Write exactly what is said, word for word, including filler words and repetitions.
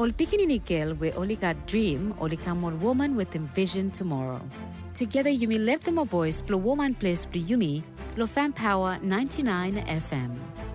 Ol Pikinini Girl we only got dream, only come on woman with envision tomorrow. Together you may lift them a voice, blow woman place, blow yumi, blow fan power ninety-nine F M.